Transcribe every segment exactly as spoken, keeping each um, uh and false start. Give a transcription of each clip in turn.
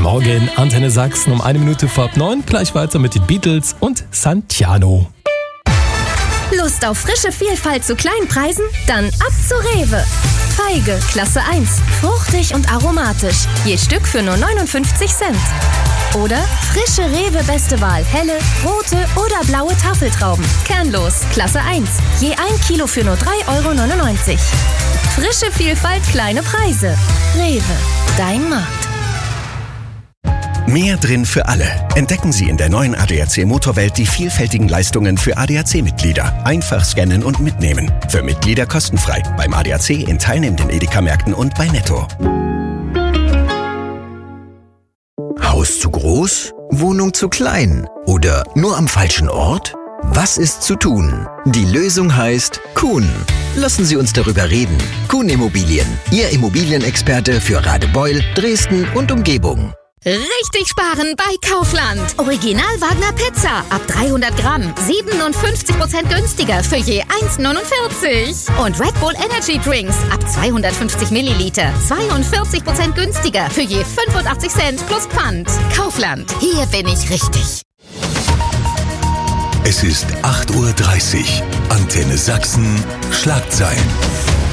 Morgen, Antenne Sachsen um eine Minute vor halb neun. Gleich weiter mit den Beatles und Santiano. Lust auf frische Vielfalt zu kleinen Preisen? Dann ab zu Rewe. Feige, Klasse eins. Fruchtig und aromatisch. Je Stück für nur neunundfünfzig Cent. Oder frische Rewe Beste Wahl. Helle, rote oder blaue Tafeltrauben. Kernlos, Klasse eins. Je ein Kilo für nur drei Euro neunundneunzig. Frische Vielfalt, kleine Preise. Rewe, dein Markt. Mehr drin für alle. Entdecken Sie in der neuen A D A C Motorwelt die vielfältigen Leistungen für A D A C-Mitglieder. Einfach scannen und mitnehmen. Für Mitglieder kostenfrei. Beim A D A C in teilnehmenden Edeka-Märkten und bei Netto. Haus zu groß? Wohnung zu klein? Oder nur am falschen Ort? Was ist zu tun? Die Lösung heißt Kuhn. Lassen Sie uns darüber reden. Kuhn Immobilien. Ihr Immobilienexperte für Radebeul, Dresden und Umgebung. Richtig sparen bei Kaufland. Original Wagner Pizza ab dreihundert Gramm. siebenundfünfzig Prozent günstiger für je eins neunundvierzig. Und Red Bull Energy Drinks ab zweihundertfünfzig Milliliter. zweiundvierzig Prozent günstiger für je fünfundachtzig Cent plus Pfand. Kaufland. Hier bin ich richtig. Es ist acht Uhr dreißig. Antenne Sachsen. Schlagzeilen.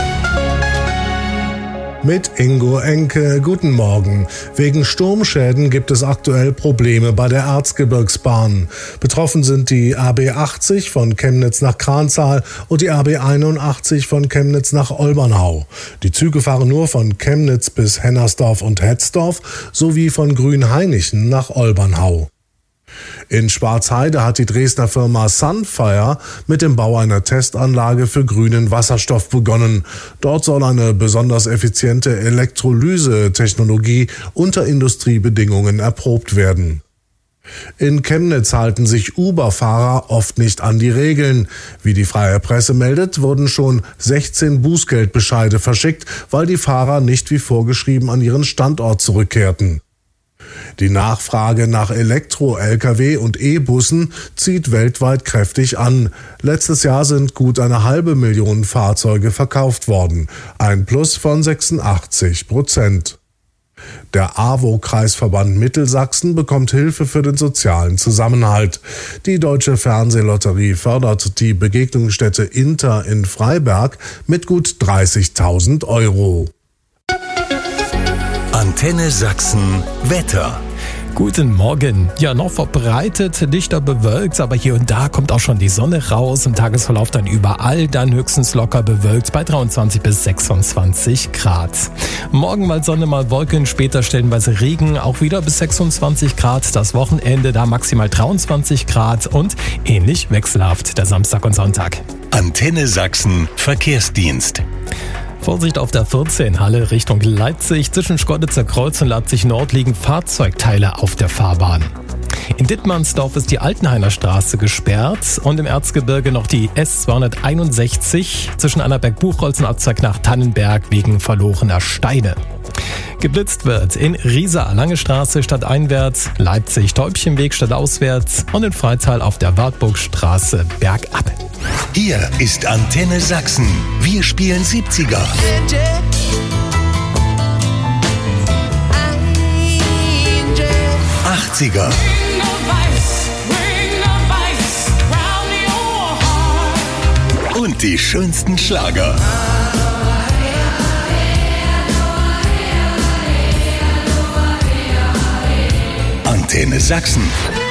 Mit Ingo Enke. Guten Morgen. Wegen Sturmschäden gibt es aktuell Probleme bei der Erzgebirgsbahn. Betroffen sind die A B achtzig von Chemnitz nach Kranzahl und die A B einundachtzig von Chemnitz nach Olbernhau. Die Züge fahren nur von Chemnitz bis Hennersdorf und Hetzdorf sowie von Grünhainichen nach Olbernhau. In Schwarzheide hat die Dresdner Firma Sunfire mit dem Bau einer Testanlage für grünen Wasserstoff begonnen. Dort soll eine besonders effiziente Elektrolyse-Technologie unter Industriebedingungen erprobt werden. In Chemnitz halten sich Uber-Fahrer oft nicht an die Regeln. Wie die Freie Presse meldet, wurden schon sechzehn Bußgeldbescheide verschickt, weil die Fahrer nicht wie vorgeschrieben an ihren Standort zurückkehrten. Die Nachfrage nach Elektro-L K W und E-Bussen zieht weltweit kräftig an. Letztes Jahr sind gut eine halbe Million Fahrzeuge verkauft worden. Ein Plus von sechsundachtzig Prozent. Der A W O-Kreisverband Mittelsachsen bekommt Hilfe für den sozialen Zusammenhalt. Die Deutsche Fernsehlotterie fördert die Begegnungsstätte Inter in Freiberg mit gut dreißigtausend Euro. Antenne Sachsen Wetter. Guten Morgen. Ja, noch verbreitet, dichter bewölkt, aber hier und da kommt auch schon die Sonne raus. Im Tagesverlauf dann überall, dann höchstens locker bewölkt bei dreiundzwanzig bis sechsundzwanzig Grad. Morgen mal Sonne, mal Wolken, später stellenweise Regen, auch wieder bis sechsundzwanzig Grad. Das Wochenende da maximal dreiundzwanzig Grad und ähnlich wechselhaft der Samstag und Sonntag. Antenne Sachsen Verkehrsdienst. Vorsicht auf der vierzehn, Halle Richtung Leipzig. Zwischen Schkoditzer Kreuz und Leipzig Nord liegen Fahrzeugteile auf der Fahrbahn. In Dittmannsdorf ist die Altenhainer Straße gesperrt und im Erzgebirge noch die S zweihunderteinundsechzig zwischen Annaberg-Buchholz und Abzweig nach Tannenberg wegen verlorener Steine. Geblitzt wird in Riesa Lange Straße stadteinwärts, Leipzig Täubchenweg stadtauswärts und in Freital auf der Wartburgstraße bergab. Hier ist Antenne Sachsen. Wir spielen siebziger. achtziger. Und die schönsten Schlager. Antenne Sachsen.